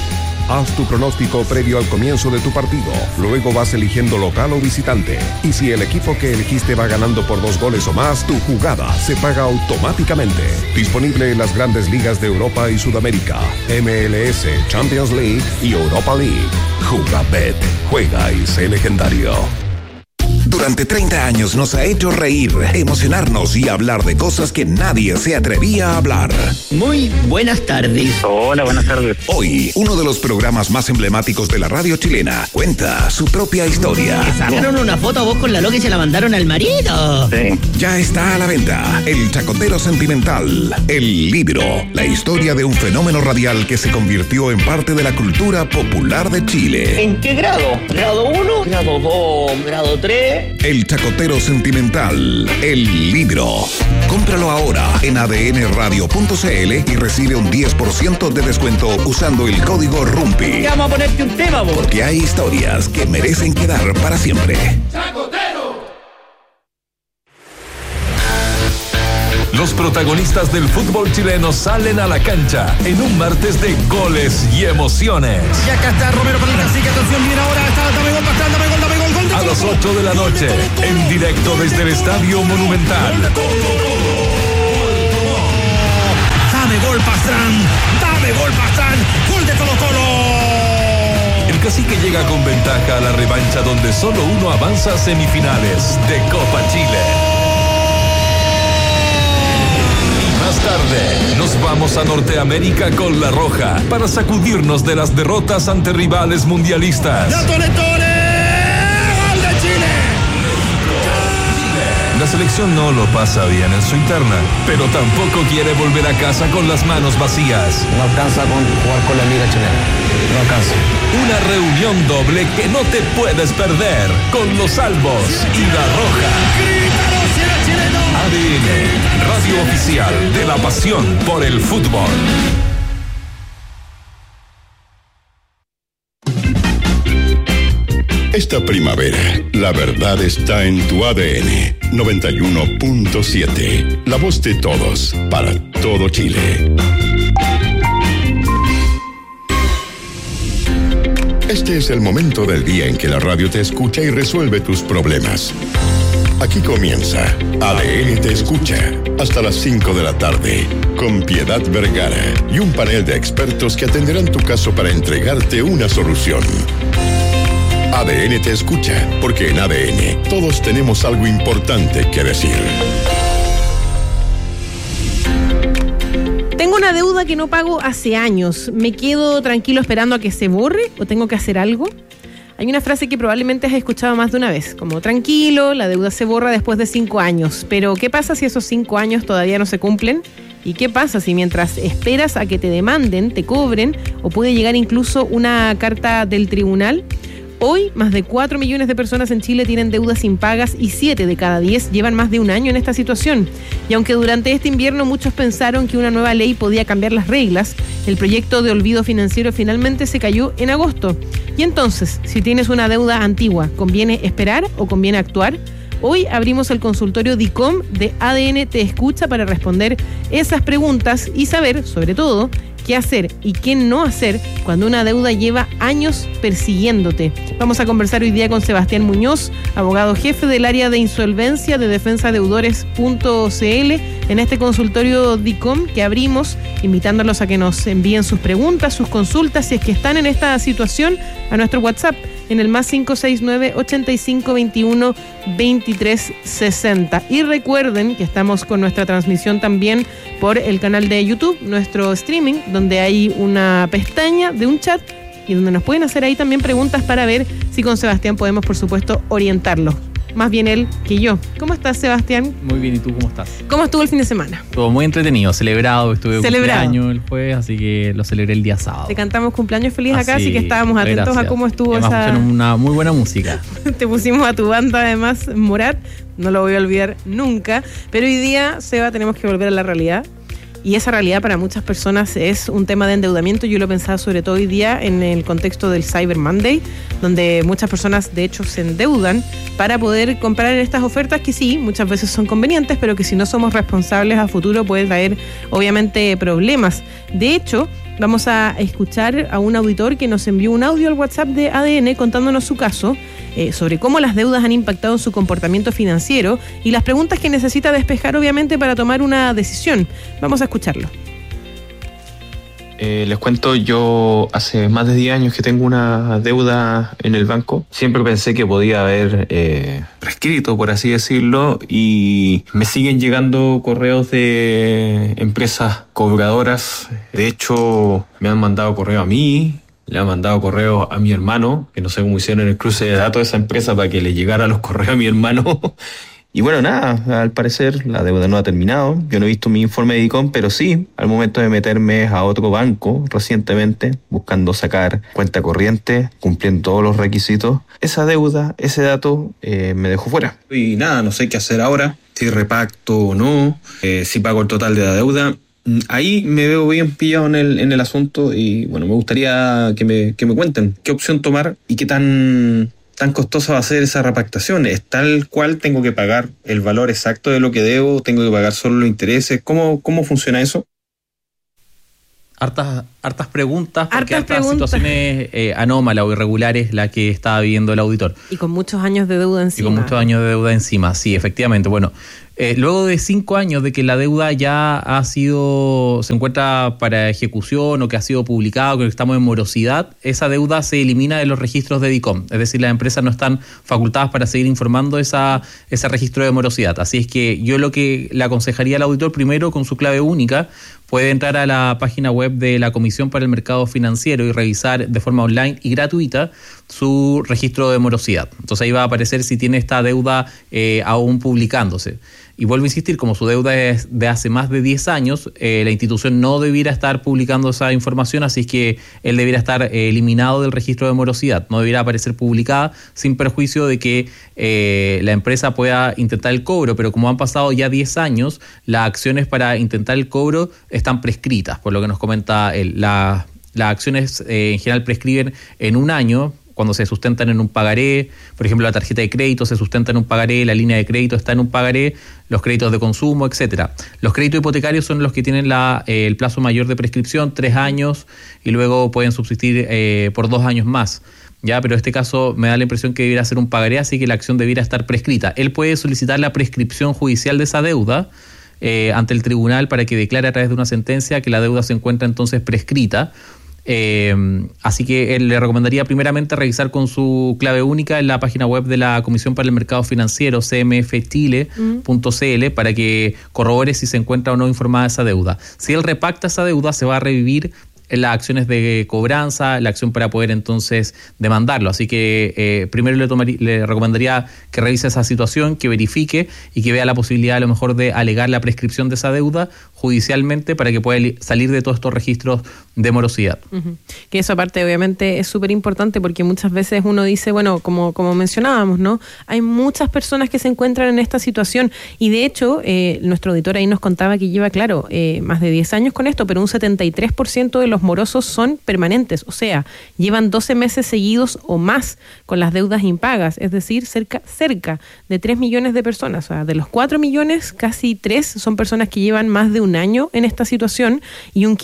Haz tu pronóstico previo al comienzo de tu partido. Luego vas eligiendo local o visitante. Y si el equipo que elegiste va ganando por 2 goles o más, tu jugada se paga automáticamente. Disponible en las grandes ligas de Europa y Sudamérica, MLS, Champions League y Europa League. Jugabet. Juega y sé legendario. Durante 30 años nos ha hecho reír, emocionarnos y hablar de cosas que nadie se atrevía a hablar. Muy buenas tardes. Hola, buenas tardes. Hoy, uno de los programas más emblemáticos de la radio chilena cuenta su propia historia. ¿Te sacaron una foto a vos con la loca y se la mandaron al marido? Sí. Ya está a la venta El Chacotero Sentimental, el libro, la historia de un fenómeno radial que se convirtió en parte de la cultura popular de Chile. ¿En qué grado? ¿Grado 1? ¿Grado 2? ¿Grado 3? El Chacotero Sentimental, el libro. Cómpralo ahora en adnradio.cl y recibe un 10% de descuento usando el código RUMPI. Vamos a ponerte un tema, vos. Porque hay historias que merecen quedar para siempre. Los protagonistas del fútbol chileno salen a la cancha en un martes de goles y emociones. Y acá está Romero para el cacique, atención, viene ahora, está, dame gol, gol. A las 8 de la noche, en directo desde el Estadio Monumental. Dame gol, Pastrán, gol de Colo-Colo. El cacique llega con ventaja a la revancha donde solo uno avanza a semifinales de Copa Chile. Más tarde, nos vamos a Norteamérica con La Roja para sacudirnos de las derrotas ante rivales mundialistas. ¡Ya Tole! ¡Gol de Chile! La selección no lo pasa bien en su interna, pero tampoco quiere volver a casa con las manos vacías. No alcanza con jugar con la liga chilena. No alcanza. Una reunión doble que no te puedes perder con los Albos y La Roja. ADN, radio oficial de la pasión por el fútbol. Esta primavera, la verdad está en tu ADN 91.7. La voz de todos, para todo Chile. Este es el momento del día en que la radio te escucha y resuelve tus problemas. Aquí comienza ADN Te Escucha, hasta las 5 de la tarde, con Piedad Vergara y un panel de expertos que atenderán tu caso para entregarte una solución. ADN Te Escucha, porque en ADN todos tenemos algo importante que decir. Tengo una deuda que no pago hace años. ¿Me quedo tranquilo esperando a que se borre o tengo que hacer algo? Hay una frase que probablemente has escuchado más de una vez, como tranquilo, la deuda se borra después de 5 años. Pero ¿qué pasa si esos 5 años todavía no se cumplen? ¿Y qué pasa si mientras esperas a que te demanden, te cobren o puede llegar incluso una carta del tribunal? Hoy, más de 4 millones de personas en Chile tienen deudas impagas y 7 de cada 10 llevan más de un año en esta situación. Y aunque durante este invierno muchos pensaron que una nueva ley podía cambiar las reglas, el proyecto de olvido financiero finalmente se cayó en agosto. Y entonces, si tienes una deuda antigua, ¿conviene esperar o conviene actuar? Hoy abrimos el consultorio DICOM de ADN Te Escucha para responder esas preguntas y saber, sobre todo, qué hacer y qué no hacer cuando una deuda lleva años persiguiéndote. Vamos a conversar hoy día con Sebastián Muñoz, abogado jefe del área de insolvencia de defensadeudores.cl, en este consultorio DICOM que abrimos, invitándolos a que nos envíen sus preguntas, sus consultas, si es que están en esta situación, a nuestro WhatsApp, en el más 569-8521-2360. Y recuerden que estamos con nuestra transmisión también por el canal de YouTube, nuestro streaming, donde hay una pestaña de un chat y donde nos pueden hacer ahí también preguntas para ver si con Sebastián podemos, por supuesto, orientarlo. Más bien él que yo. ¿Cómo estás, Sebastián? Muy bien, ¿y tú cómo estás? ¿Cómo estuvo el fin de semana? Estuvo muy entretenido, estuve de cumpleaños el jueves, así que lo celebré el día sábado. Te cantamos cumpleaños feliz acá, así que estábamos atentos gracias. A cómo estuvo además, esa... una muy buena música. Te pusimos a tu banda, además, Morat, no lo voy a olvidar nunca, pero hoy día, Seba, tenemos que volver a la realidad. Y esa realidad para muchas personas es un tema de endeudamiento. Yo lo pensaba sobre todo hoy día en el contexto del Cyber Monday, donde muchas personas de hecho se endeudan para poder comprar en estas ofertas que sí, muchas veces son convenientes, pero que si no somos responsables a futuro puede traer obviamente problemas. De hecho, Vamos a escuchar a un auditor que nos envió un audio al WhatsApp de ADN contándonos su caso sobre cómo las deudas han impactado en su comportamiento financiero y las preguntas que necesita despejar, obviamente, para tomar una decisión. Vamos a escucharlo. Les cuento, yo hace más de 10 años que tengo una deuda en el banco. Siempre pensé que podía haber prescrito, por así decirlo, y me siguen llegando correos de empresas cobradoras. De hecho, me han mandado correo a mí, le han mandado correo a mi hermano, que no sé cómo hicieron el cruce de datos de esa empresa para que le llegaran los correos a mi hermano. Y bueno, nada, al parecer la deuda no ha terminado. Yo no he visto mi informe de DICOM, pero sí, al momento de meterme a otro banco recientemente, buscando sacar cuenta corriente, cumpliendo todos los requisitos, esa deuda, ese dato, me dejó fuera. Y nada, no sé qué hacer ahora, si repacto o no, si pago el total de la deuda. Ahí me veo bien pillado en el asunto y bueno, me gustaría que me cuenten qué opción tomar y qué tan costosa va a ser esa repactación. ¿Es tal cual tengo que pagar el valor exacto de lo que debo? ¿Tengo que pagar solo los intereses? ¿Cómo funciona eso? Hartas preguntas, porque hartas situaciones anómalas o irregulares la que estaba viviendo el auditor. Y con muchos años de deuda encima. Sí, efectivamente. Bueno, luego de 5 años de que la deuda ya se encuentra para ejecución o que ha sido publicado, que estamos en morosidad, esa deuda se elimina de los registros de DICOM. Es decir, las empresas no están facultadas para seguir informando ese registro de morosidad. Así es que yo lo que le aconsejaría al auditor, primero, con su clave única, puede entrar a la página web de la Comisión para el Mercado Financiero y revisar de forma online y gratuita su registro de morosidad. Entonces ahí va a aparecer si tiene esta deuda aún publicándose. Y vuelvo a insistir, como su deuda es de hace más de 10 años, la institución no debiera estar publicando esa información, así es que él debiera estar eliminado del registro de morosidad. No debiera aparecer publicada sin perjuicio de que la empresa pueda intentar el cobro, pero como han pasado ya 10 años, las acciones para intentar el cobro están prescritas, por lo que nos comenta él. Las acciones en general prescriben en 1 año, cuando se sustentan en un pagaré. Por ejemplo, la tarjeta de crédito se sustenta en un pagaré, la línea de crédito está en un pagaré, los créditos de consumo, etcétera. Los créditos hipotecarios son los que tienen el plazo mayor de prescripción, 3 años, y luego pueden subsistir por 2 años más. Ya, pero en este caso me da la impresión que debiera ser un pagaré, así que la acción debiera estar prescrita. Él puede solicitar la prescripción judicial de esa deuda ante el tribunal para que declare a través de una sentencia que la deuda se encuentra entonces prescrita. Así que él le recomendaría primeramente revisar con su clave única en la página web de la Comisión para el Mercado Financiero, cmfchile.cl, para que corrobore si se encuentra o no informada esa deuda. Si él repacta esa deuda, se va a revivir las acciones de cobranza, la acción para poder entonces demandarlo. Así que primero le recomendaría que revise esa situación, que verifique y que vea la posibilidad a lo mejor de alegar la prescripción de esa deuda judicialmente para que pueda salir de todos estos registros de morosidad. Uh-huh. Que eso aparte obviamente es súper importante porque muchas veces uno dice, bueno, como mencionábamos, ¿no? Hay muchas personas que se encuentran en esta situación y de hecho nuestro auditor ahí nos contaba que lleva, claro, más de 10 años con esto, pero un 73% de los morosos son permanentes, o sea, llevan 12 meses seguidos o más con las deudas impagas, es decir, cerca de 3 millones de personas, o sea, de los 4 millones, casi 3 son personas que llevan más de un año en esta situación y un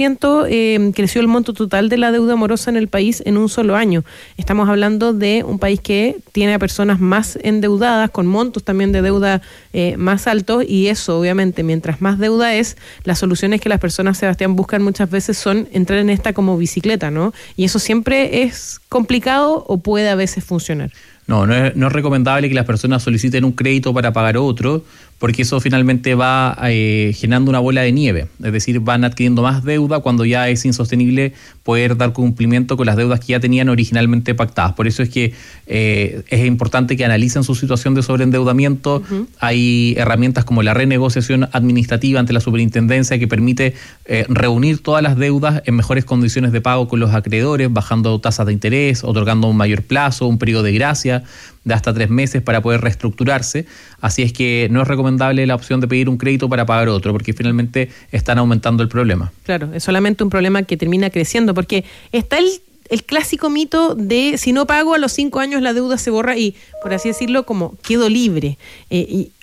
15% creció el monto total de la deuda morosa en el país en un solo año. Estamos hablando de un país que tiene a personas más endeudadas, con montos también de deuda más altos y eso, obviamente, mientras más deuda es, las soluciones que las personas, Sebastián, buscan muchas veces son entrar en esta como bicicleta, ¿no? Y eso siempre es complicado o puede a veces funcionar. No es recomendable que las personas soliciten un crédito para pagar otro, porque eso finalmente va generando una bola de nieve. Es decir, van adquiriendo más deuda cuando ya es insostenible poder dar cumplimiento con las deudas que ya tenían originalmente pactadas. Por eso es que es importante que analicen su situación de sobreendeudamiento. Uh-huh. Hay herramientas como la renegociación administrativa ante la superintendencia que permite reunir todas las deudas en mejores condiciones de pago con los acreedores, bajando tasas de interés, otorgando un mayor plazo, un periodo de gracia de hasta 3 meses para poder reestructurarse. Así es que no es recomendable la opción de pedir un crédito para pagar otro, porque finalmente están aumentando el problema. Claro, es solamente un problema que termina creciendo, porque está el clásico mito de si no pago a los 5 años la deuda se borra y, por así decirlo, como quedo libre. Y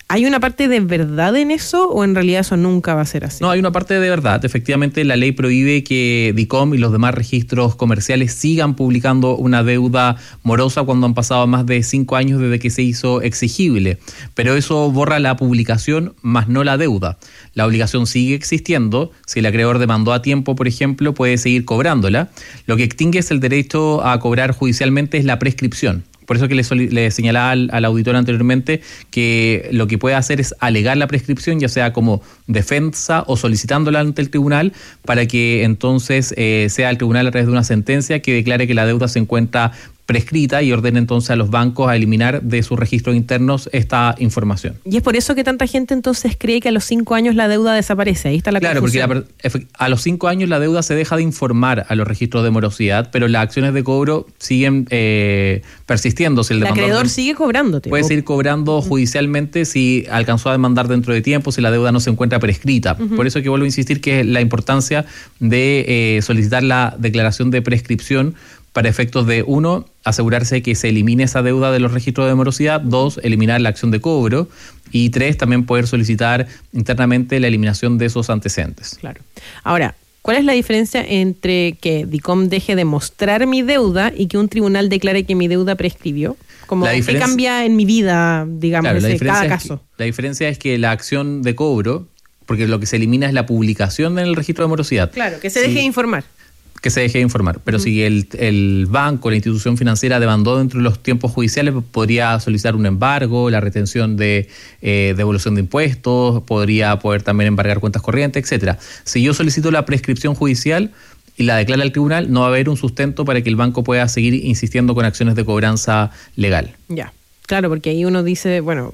¿Hay una parte de verdad en eso o en realidad eso nunca va a ser así? No, hay una parte de verdad. Efectivamente, la ley prohíbe que DICOM y los demás registros comerciales sigan publicando una deuda morosa cuando han pasado más de 5 años desde que se hizo exigible. Pero eso borra la publicación, más no la deuda. La obligación sigue existiendo. Si el acreedor demandó a tiempo, por ejemplo, puede seguir cobrándola. Lo que extingue es el derecho a cobrar judicialmente es la prescripción. Por eso que le señalaba al auditor anteriormente que lo que puede hacer es alegar la prescripción, ya sea como defensa o solicitándola ante el tribunal, para que entonces sea el tribunal a través de una sentencia que declare que la deuda se encuentra prescrita y ordene entonces a los bancos a eliminar de sus registros internos esta información. Y es por eso que tanta gente entonces cree que a los 5 años la deuda desaparece. Ahí está la confusión. Claro, porque a los 5 años la deuda se deja de informar a los registros de morosidad, pero las acciones de cobro siguen persistiendo. Si el acreedor sigue cobrándote. Puede seguir cobrando judicialmente si alcanzó a demandar dentro de tiempo, si la deuda no se encuentra prescrita. Por eso que vuelvo a insistir que es la importancia de solicitar la declaración de prescripción para efectos de, 1, asegurarse que se elimine esa deuda de los registros de morosidad, 2, eliminar la acción de cobro y 3, también poder solicitar internamente la eliminación de esos antecedentes. Claro. Ahora, ¿cuál es la diferencia entre que DICOM deje de mostrar mi deuda y que un tribunal declare que mi deuda prescribió? ¿Qué cambia en mi vida, digamos, claro, cada caso? La diferencia es que la acción de cobro, porque lo que se elimina es la publicación en el registro de morosidad. Claro, que se deje de informar. Que se deje de informar. Pero si el banco, la institución financiera demandó dentro de los tiempos judiciales, podría solicitar un embargo, la retención de devolución de impuestos, podría poder también embargar cuentas corrientes, etcétera. Si yo solicito la prescripción judicial y la declara el tribunal, no va a haber un sustento para que el banco pueda seguir insistiendo con acciones de cobranza legal. Ya. Claro, porque ahí uno dice, bueno,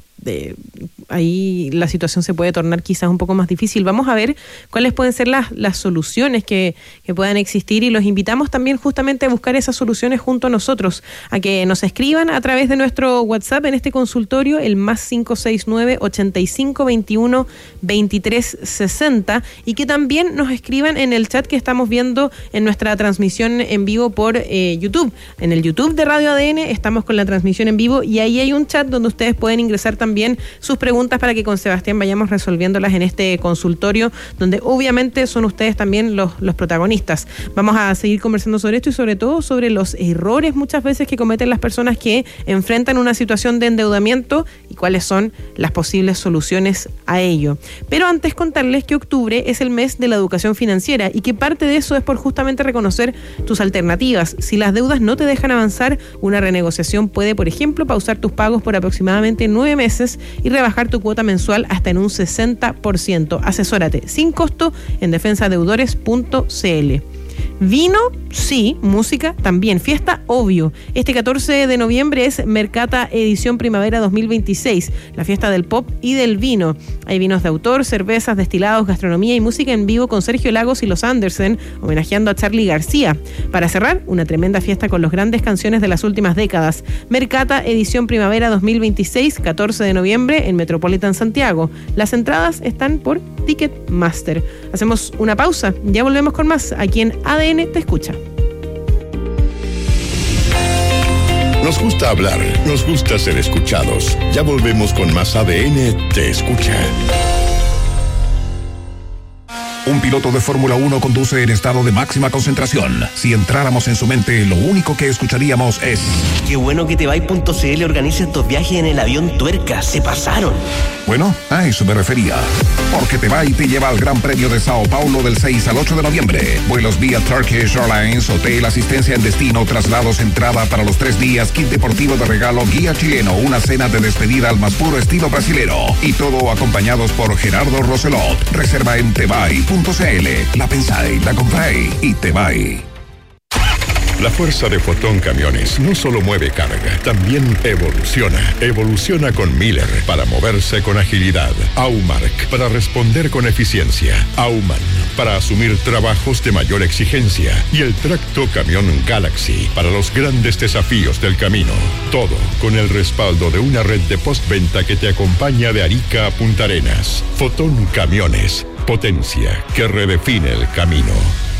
ahí la situación se puede tornar quizás un poco más difícil. Vamos a ver cuáles pueden ser las soluciones que puedan existir y los invitamos también justamente a buscar esas soluciones junto a nosotros, a que nos escriban a través de nuestro WhatsApp en este consultorio, el +569 85 21 23 60, y que también nos escriban en el chat que estamos viendo en nuestra transmisión en vivo por YouTube. En el YouTube de Radio ADN estamos con la transmisión en vivo y ahí hay un chat donde ustedes pueden ingresar también sus preguntas para que con Sebastián vayamos resolviéndolas en este consultorio, donde obviamente son ustedes también los protagonistas. Vamos a seguir conversando sobre esto y sobre todo sobre los errores muchas veces que cometen las personas que enfrentan una situación de endeudamiento y cuáles son las posibles soluciones a ello. Pero antes contarles que octubre es el mes de la educación financiera y que parte de eso es por justamente reconocer tus alternativas. Si las deudas no te dejan avanzar, una renegociación puede, por ejemplo, pausar tus pagos por aproximadamente 9 meses y rebajar tu cuota mensual hasta en un 60%. Asesórate sin costo en defensadeudores.cl. Vino, sí. Música, también. Fiesta, obvio. Este 14 de noviembre es Mercata Edición Primavera 2026, la fiesta del pop y del vino. Hay vinos de autor, cervezas, destilados, gastronomía y música en vivo con Sergio Lagos y los Andersen, homenajeando a Charly García. Para cerrar, una tremenda fiesta con las grandes canciones de las últimas décadas. Mercata Edición Primavera 2026, 14 de noviembre en Metropolitan Santiago. Las entradas están por Ticketmaster. Hacemos una pausa, ya volvemos con más aquí en ADN Te Escucha. Nos gusta hablar, nos gusta ser escuchados. Ya volvemos con más ADN Te Escucha. Un piloto de Fórmula 1 conduce en estado de máxima concentración. Si entráramos en su mente, lo único que escucharíamos es: qué bueno que Tebay.cl organiza estos viajes en el avión Tuerca. Se pasaron. Bueno, a eso me refería. Porque Tebay te lleva al Gran Premio de Sao Paulo del 6 al 8 de noviembre. Vuelos vía Turkish Airlines, hotel, asistencia en destino, traslados, entrada para los 3 días, kit deportivo de regalo, guía chileno, una cena de despedida al más puro estilo brasilero. Y todo acompañados por Gerardo Roselot. Reserva en Tebay.cl. La pensáis, la compráis y Tebay. La fuerza de Fotón Camiones no solo mueve carga, también evoluciona. Evoluciona con Miller para moverse con agilidad. Aumark para responder con eficiencia. Auman para asumir trabajos de mayor exigencia. Y el tracto camión Galaxy para los grandes desafíos del camino. Todo con el respaldo de una red de postventa que te acompaña de Arica a Punta Arenas. Fotón Camiones. Potencia que redefine el camino.